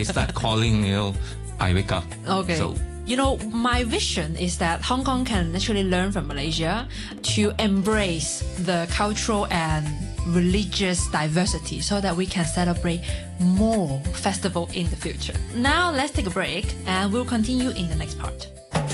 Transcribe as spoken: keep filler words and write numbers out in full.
start calling, you know, I wake up. Okay. So, you know, my vision is that Hong Kong can actually learn from Malaysia to embrace the cultural and religious diversity so that we can celebrate more festival in the future. Now let's take a break and we'll continue in the next part.